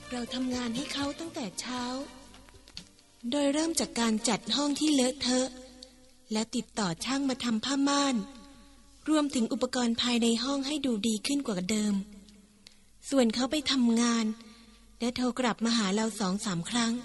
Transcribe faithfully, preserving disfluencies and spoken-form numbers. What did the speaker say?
เราทำงานให้เขาตั้งแต่เช้าโดยเริ่มจากการจัดห้องที่เลอะเทอะและติดต่อช่างมาทำผ้าม่านรวมถึงอุปกรณ์ภายในห้องให้ดูดีขึ้นกว่าเดิมส่วนเขาไปทำงานและโทรกลับมาหาเราสองสามครั้ง